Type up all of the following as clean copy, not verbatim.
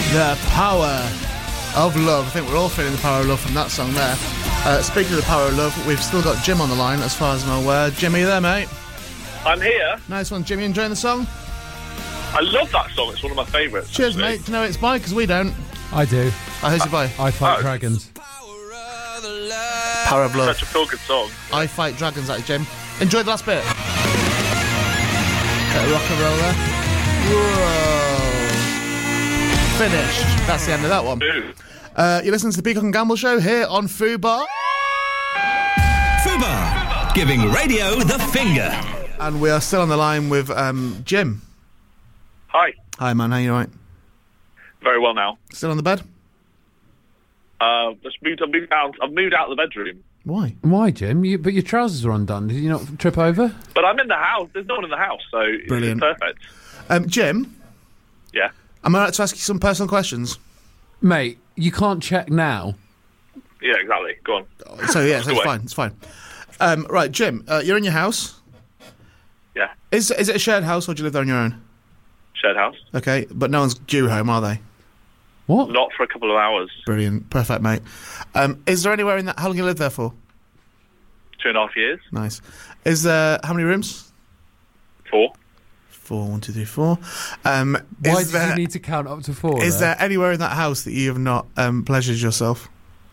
The Power of Love. I think we're all feeling the power of love from that song there. Speaking of the power of love, we've still got Jim on the line, as far as I'm aware. Jimmy, you there, mate? I'm here. Nice one, Jimmy. Enjoying the song? I love that song. It's one of my favourites. Cheers, actually. Mate. Do you know it's by? Because we don't. I do. Who's it by? I Fight Dragons. Power of Love. Such a feel-good song. I Fight Dragons, that is, Jim. Enjoy the last bit. Bit of rock and roll there. Whoa. Finished. That's the end of that one. You're listening to the Peacock and Gamble Show here on Fubar. Fubar, giving radio the finger. And we are still on the line with Jim. Hi. Hi, man. How you right? Very well now. Still on the bed? I've moved out of the bedroom. Why? Why, Jim? But your trousers are undone. Did you not trip over? But I'm in the house. There's no one in the house, so brilliant. It's perfect. Jim? Yeah? Am I right to ask you some personal questions? Mate, you can't check now. Yeah, exactly. Go on. So, yeah, so it's fine. It's fine. Right, Jim, you're in your house. Yeah. Is it a shared house, or do you live there on your own? Shared house. Okay, but no one's due home, are they? What? Not for a couple of hours. Brilliant. Perfect, mate. Is there anywhere in that... How long have you lived there for? 2.5 years. Nice. Is there... How many rooms? 4. 4, 1, 2, 3, 4. Why did you need to count up to 4? Is there anywhere in that house that you have not pleasured yourself?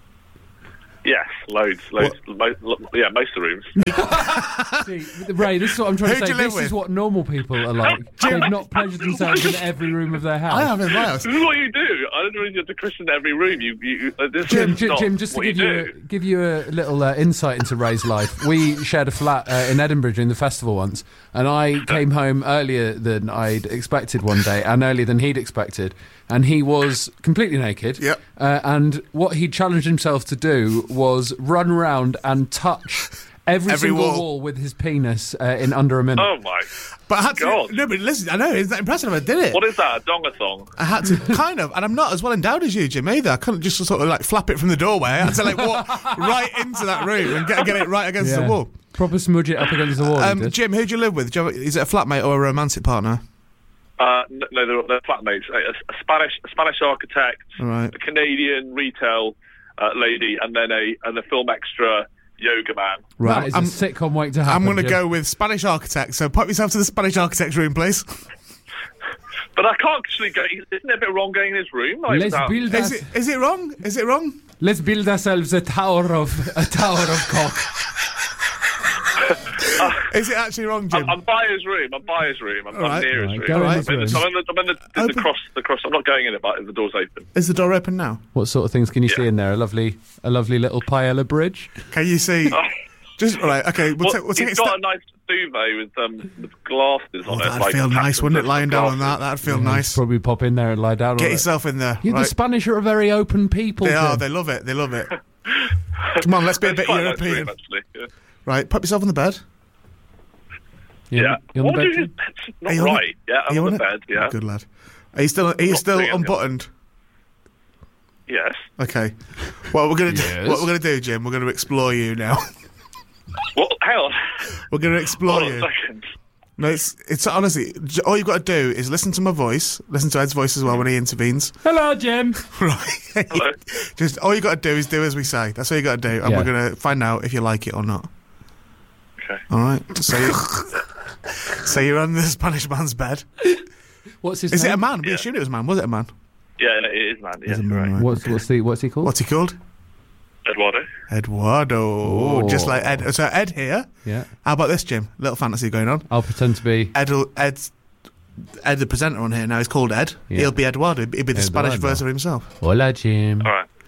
Yes, loads. Most of the rooms. See, Ray, this is what I'm trying to say. This is what normal people are like. They've not pleasured themselves in every room of their house. I have in my house. This is what you do. I don't really have to christen every room. Jim, just to give you a little insight into Ray's life, we shared a flat in Edinburgh during the festival once, and I came home earlier than I'd expected one day, and earlier than he'd expected. And he was completely naked. Yep. And what he challenged himself to do was run around and touch every single wall with his penis in under a minute. Oh my but I had God. to, no, but listen, I know, it's that impressive. I did it. What is that, a donga-thong? I had to, kind of, and I'm not as well endowed as you, Jim, either. I couldn't just sort of like flap it from the doorway. I had to like walk right into that room and get it right against the wall. Proper smudge it up against the wall. Jim, who do you live with? Is it a flatmate or a romantic partner? No, they're flatmates. A Spanish architect, right. A Canadian retail lady, and then a film extra yoga man. Right, that is a sitcom waiting to happen. I'm going to go with Spanish architect. So pop yourself to the Spanish architect's room, please. But I can't actually go. Isn't it a bit wrong going in his room? Like, is it wrong? Is it wrong? Let's build ourselves a tower of cock. Is it actually wrong, Jim? I'm by his room. I'm near his room. Go in his room. I'm in the cross. I'm not going in it, but the door's open. Is the door open now? What sort of things can you see in there? A lovely little paella bridge. Can you see? Just right. Okay. We'll take he's got a nice duvet with glasses on it. That'd feel nice, wouldn't it? Lying down on that, that'd feel nice. Probably pop in there and lie down. Get yourself in there. The Spanish are a very open people. They are. They love it. They love it. Come on, let's be a bit European. Nice room, actually. Right, pop yourself on the bed. Yeah. You're on the bed? Not right. Yeah, I'm on the bed. Yeah. Good lad. Are you still unbuttoned? Yes. Okay. What we're gonna do, Jim? We're gonna explore you now. What? Hang on. We're gonna explore you. Hold on a second. No, it's honestly all you've got to do is listen to my voice, listen to Ed's voice as well when he intervenes. Hello, Jim. Right. Hello. Just all you got to do is do as we say. That's all you got to do, and we're gonna find out if you like it or not. Okay. All right. So you're on the Spanish man's bed. What's his name? Is it a man? We assumed it was a man. Was it a man? Yeah, it is, man. Yeah, right. Right. What's he called? What's he called? Eduardo. Oh. Just like Ed. So Ed here. Yeah. How about this, Jim? Little fantasy going on. I'll pretend to be Ed, the presenter on here now. He's called Ed. Yeah. He'll be Eduardo. He'll be the Spanish version of himself. Hola, Jim. All right.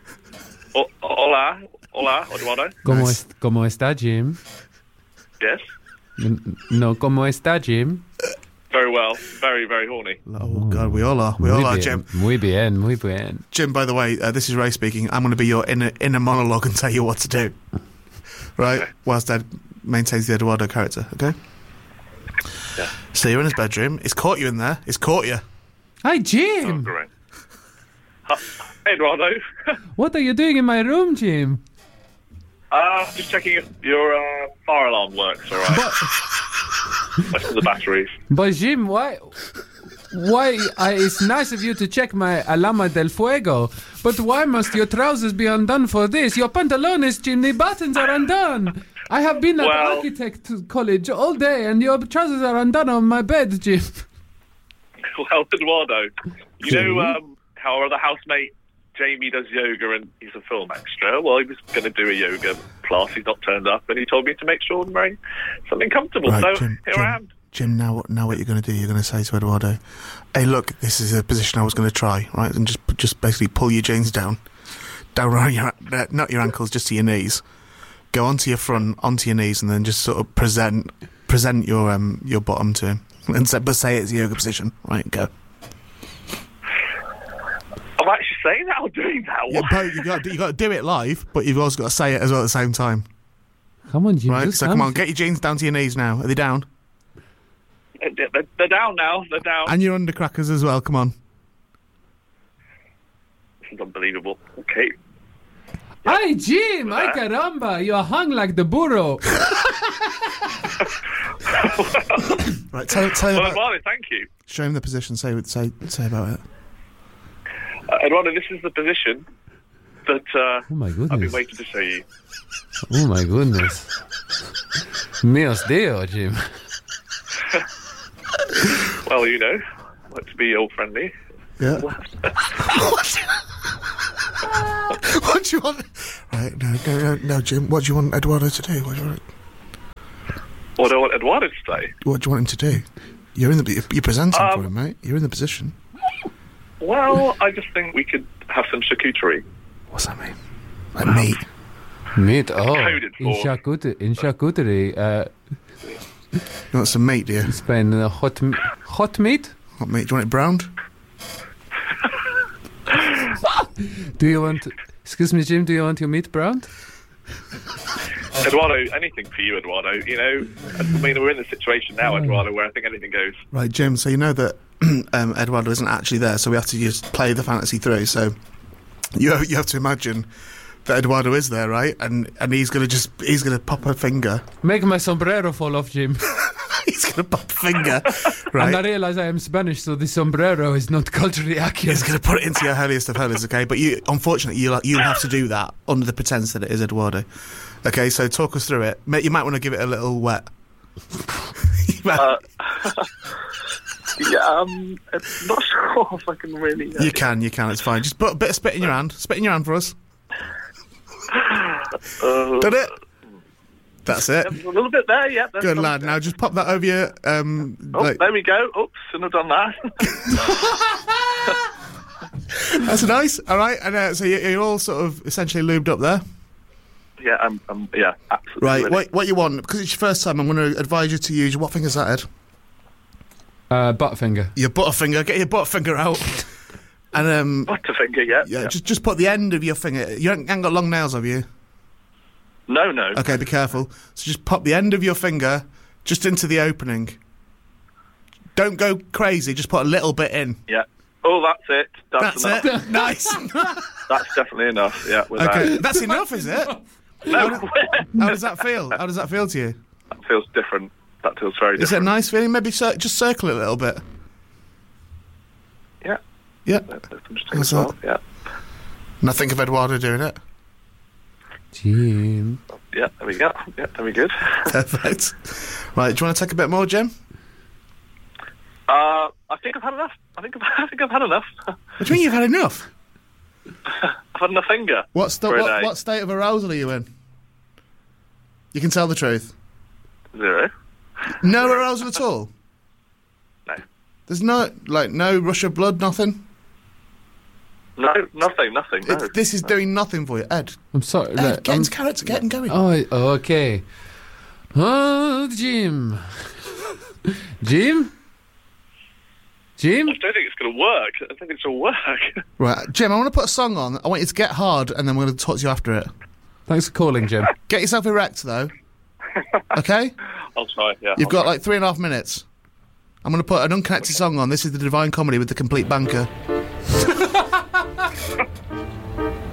Hola, Eduardo. ¿Cómo está, Jim? Yes. No, ¿cómo está, Jim? Very well. Very, very horny. Oh, God, we all are. We all are, Jim. Muy bien. Jim, by the way, this is Ray speaking. I'm going to be your inner monologue and tell you what to do. Right? Okay. Whilst Ed maintains the Eduardo character, okay? Yeah. So you're in his bedroom. It's caught you in there. It's caught you. Hi, Jim. Oh, great. Hey, Eduardo. What are you doing in my room, Jim? Just checking if your fire alarm works, all right? That's the batteries. But Jim, why It's nice of you to check my Alama del Fuego, but why must your trousers be undone for this? Your pantalones, Jim, the buttons are undone. I have been at architect college all day, and your trousers are undone on my bed, Jim. Well, Eduardo, you know how our other housemate Jamie does yoga and he's a film extra? Well, he was going to do a yoga class. He's not turned up, and he told me to make sure I'm wearing something comfortable. Right, so Jim, I am. Jim, now what you're going to do? You're going to say to Eduardo, "Hey, look, this is a position I was going to try, right? And just basically pull your jeans down around your not your ankles, just to your knees. Go onto your front, onto your knees, and then just sort of present your bottom to him, and say it's a yoga position, right? Go." I'm actually saying that or doing that. Yeah, but you got to do it live, but you've also got to say it as well at the same time. Come on, Jim. Right, so come on, get your jeans down to your knees now. Are they down? They're down now. They're down. And your undercrackers as well. Come on. This is unbelievable. Okay. Ay, Jim! Ay, caramba! You're hung like the burro. Right, tell well, Eduardo, thank you. Show him the position. Say about it. Eduardo, this is the position that oh my goodness. I've been waiting to show you. Oh my goodness. Mios Deo, Jim. Well, you know, like to be all friendly. Yeah. What do you want? Right, no, Jim. What do you want Eduardo to do? What do I want Eduardo to say? What do you want him to do? You're presenting for him, mate. You're in the position. Well, I just think we could have some charcuterie. What's that mean? Like meat? Meat, oh. Coded for. In charcuterie. You want some meat, do you? Spain, hot meat? Hot meat? Do you want it browned? Do you want... Excuse me, Jim, do you want your meat browned? Eduardo, anything for you, Eduardo. You know, I mean, we're in the situation now, Eduardo, where I think anything goes. Right, Jim, so you know that Eduardo isn't actually there, so we have to just play the fantasy through. So you have to imagine that Eduardo is there, right? And he's gonna pop a finger. Make my sombrero fall off, Jim. He's gonna pop a finger, right? And I realise I am Spanish, so the sombrero is not culturally accurate. He's gonna put it into your holiest of holies, okay? But unfortunately, you'll have to do that under the pretense that it is Eduardo. Okay, so talk us through it. You might want to give it a little wet. Yeah, I'm not sure if I can really... You can, it's fine. Just put a bit of spit in your hand. Spit in your hand for us. Did it? That's it. A little bit there, yeah. Good lad. Now just pop that over your... there we go. Oops, shouldn't have done that. That's nice. All right, and so you're all sort of essentially lubed up there? Yeah, I'm yeah, absolutely. Right, what you want? Because it's your first time, I'm going to advise you to use... What finger's that, Ed? Butterfinger. Your butterfinger. Get your butterfinger out. And butterfinger, yeah. Yeah, just put the end of your finger... You ain't got long nails, have you? No. Okay, be careful. So just pop the end of your finger just into the opening. Don't go crazy, just put a little bit in. Yeah. Oh, that's it. That's enough. It. Nice. That's definitely enough, yeah. Okay, that's enough, is it? No. How does that feel? How does that feel to you? That feels different. That feels very different. Is it a nice feeling? Maybe just circle it a little bit. Yeah. Yeah. That's interesting as well, yeah. Now think of Eduardo doing it. Jim. Yeah, there we go. Yeah, very good. Perfect. Right, do you want to take a bit more, Jim? I think I've had enough. I think I've had enough. What do you mean you've had enough? I've had enough finger. What state of arousal are you in? You can tell the truth. 0. No arousal at all? No. There's no rush of blood, nothing? No, nothing. No. This is doing nothing for you, Ed. I'm sorry. Ed, get into character, get him going. Oh, okay. Oh, Jim. Jim? I don't think it's going to work. I think it's will work. Right, Jim, I want to put a song on. I want you to get hard, and then we're going to talk to you after it. Thanks for calling, Jim. Get yourself erect, though. Okay? I'll try, yeah. You've got like 3.5 minutes. I'm going to put an unconnected song on. This is the Divine Comedy with the Complete Banker.